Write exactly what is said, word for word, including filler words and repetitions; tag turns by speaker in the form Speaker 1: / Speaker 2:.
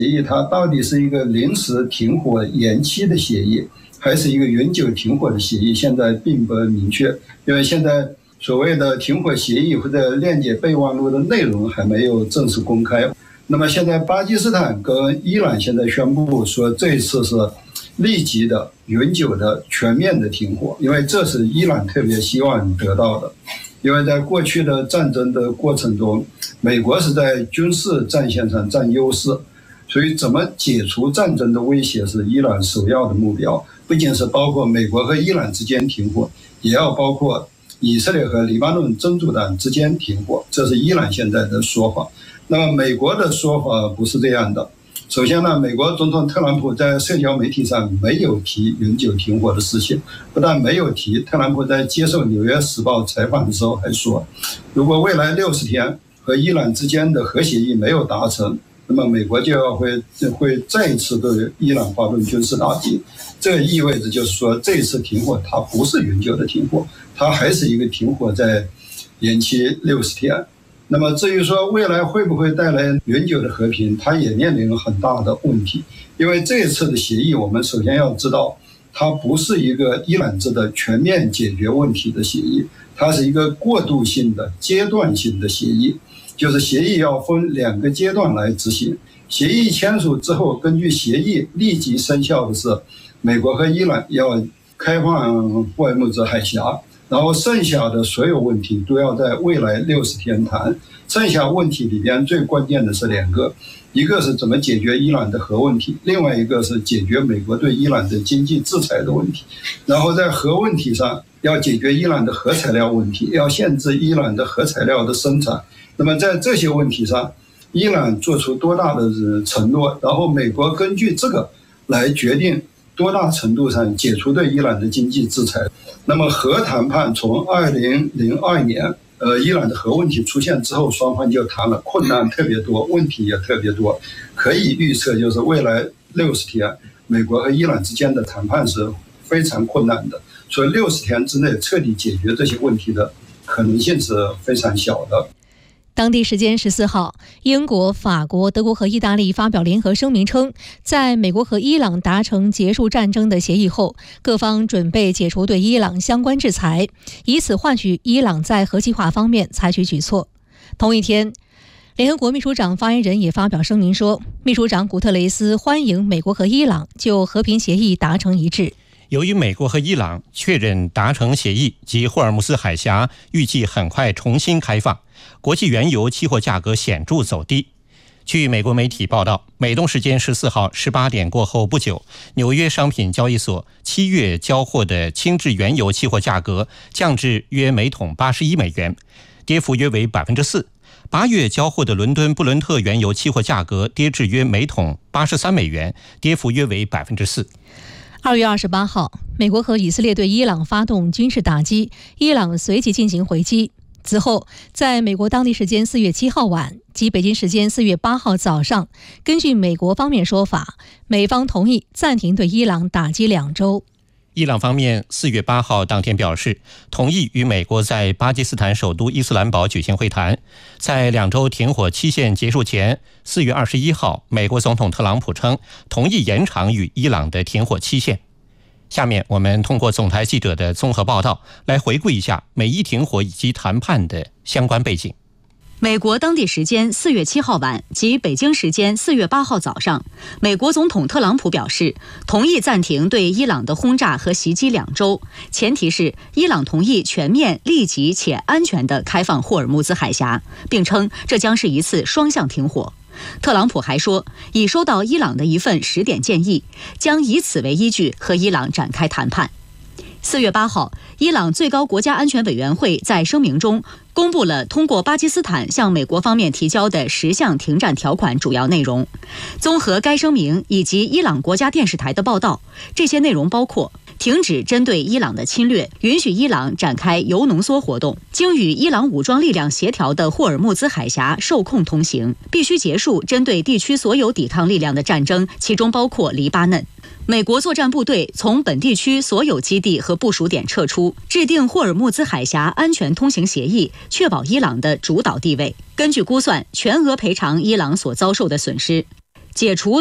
Speaker 1: 议它到底是一个临时停火延期的协议，还是一个永久停火的协议，现在并不明确。因为现在所谓的停火协议或者链接备忘录的内容还没有正式公开。那么现在巴基斯坦跟伊朗现在宣布说，这一次是立即的、永久的、全面的停火，因为这是伊朗特别希望得到的。因为在过去的战争的过程中，美国是在军事战线上占优势，所以怎么解除战争的威胁是伊朗首要的目标，不仅是包括美国和伊朗之间停火，也要包括以色列和黎巴嫩真主党之间停火，这是伊朗现在的说法。那么美国的说法不是这样的。首先呢，美国总统特朗普在社交媒体上没有提永久停火的事情，不但没有提，特朗普在接受《纽约时报》采访的时候还说，如果未来六十天和伊朗之间的核协议没有达成，那么美国就要会会再一次对伊朗发动军事打击。这意味着就是说，这一次停火它不是永久的停火，它还是一个停火在延期六十天。那么至于说未来会不会带来永久的和平，它也面临很大的问题。因为这一次的协议，我们首先要知道，它不是一个伊朗制的全面解决问题的协议，它是一个过渡性的、阶段性的协议，就是协议要分两个阶段来执行。协议签署之后，根据协议立即生效的是，美国和伊朗要开放霍尔木兹海峡，然后剩下的所有问题都要在未来六十天谈。剩下问题里边最关键的是两个，一个是怎么解决伊朗的核问题，另外一个是解决美国对伊朗的经济制裁的问题。然后在核问题上要解决伊朗的核材料问题，要限制伊朗的核材料的生产。那么在这些问题上，伊朗做出多大的承诺，然后美国根据这个来决定多大程度上解除对伊朗的经济制裁。那么核谈判从二零零二年呃，伊朗的核问题出现之后，双方就谈了，困难特别多，问题也特别多。可以预测，就是未来六十天，美国和伊朗之间的谈判是非常困难的。所以六十天之内彻底解决这些问题的可能性是非常小的。
Speaker 2: 当地时间十四号，英国、法国、德国和意大利发表联合声明称，在美国和伊朗达成结束战争的协议后，各方准备解除对伊朗相关制裁，以此换取伊朗在核计划方面采取举措。同一天，联合国秘书长发言人也发表声明说，秘书长古特雷斯欢迎美国和伊朗就和平协议达成一致。
Speaker 3: 由于美国和伊朗确认达成协议及霍尔木斯海峡预计很快重新开放，国际原油期货价格显著走低。据美国媒体报道，美东时间十四号十八点过后不久，纽约商品交易所七月交货的轻质原油期货价格降至约每桶八十一美元，跌幅约为百分之四。八月交货的伦敦布伦特原油期货价格跌至约每桶八十三美元，跌幅约为百分之四。
Speaker 2: 二月二十八号，美国和以色列对伊朗发动军事打击，伊朗随即进行回击。此后，在美国当地时间四月七号晚及北京时间四月八号早上，根据美国方面说法，美方同意暂停对伊朗打击两周。
Speaker 3: 伊朗方面四月八号当天表示，同意与美国在巴基斯坦首都伊斯兰堡举行会谈。在两周停火期限结束前，四月二十一号，美国总统特朗普称同意延长与伊朗的停火期限。下面我们通过总台记者的综合报道来回顾一下美伊停火以及谈判的相关背景。
Speaker 4: 美国当地时间四月七号晚及北京时间四月八号早上，美国总统特朗普表示，同意暂停对伊朗的轰炸和袭击两周，前提是伊朗同意全面、立即且安全地开放霍尔木兹海峡，并称这将是一次双向停火。特朗普还说，已收到伊朗的一份十点建议，将以此为依据和伊朗展开谈判。四月八号，伊朗最高国家安全委员会在声明中公布了通过巴基斯坦向美国方面提交的十项停战条款主要内容。综合该声明以及伊朗国家电视台的报道，这些内容包括停止针对伊朗的侵略，允许伊朗展开铀浓缩活动，经与伊朗武装力量协调的霍尔木兹海峡受控通行，必须结束针对地区所有抵抗力量的战争，其中包括黎巴嫩。美国作战部队从本地区所有基地和部署点撤出，制定霍尔木兹海峡安全通行协议，确保伊朗的主导地位。根据估算，全额赔偿伊朗所遭受的损失。 解除